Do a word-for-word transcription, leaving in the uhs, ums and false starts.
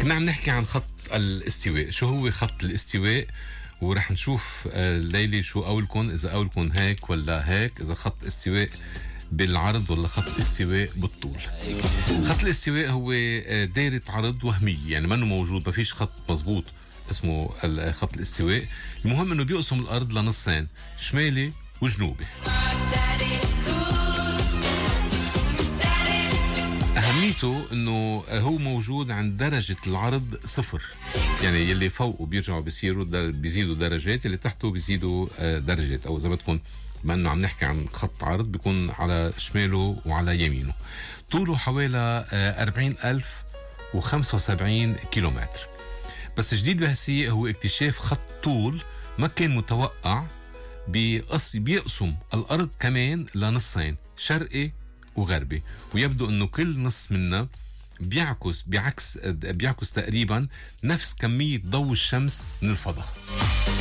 كنا عم نحكي عن خط الاستواء. شو هو خط الاستواء؟ ورح نشوف الليلة شو قولكم، إذا قولكم هيك ولا هيك، إذا خط استواء بالعرض ولا خط استواء بالطول. خط الاستواء هو دايرة عرض وهمية، يعني منه موجود، ما فيش خط مزبوط اسمه خط الاستواء. المهم انه بيقسم الارض لنصين، شمالي وجنوبي. أهميته أنه هو موجود عند درجة العرض صفر، يعني يلي فوقه بيرجعوا بيصيروا بيزيدوا درجات، اللي تحته بيزيدوا درجات، أو إذا بدكم بما أنه عم نحكي عن خط عرض بيكون على شماله وعلى يمينه. طوله حوالي أربعين ألف وخمسة وسبعين كيلومتر. بس جديد بهالسياق هو اكتشاف خط طول ما كان متوقع، بيقسم الأرض كمان لنصين، شرقي وغربي، ويبدو انه كل نص منا بيعكس بيعكس بيعكس تقريبا نفس كمية ضوء الشمس من الفضاء.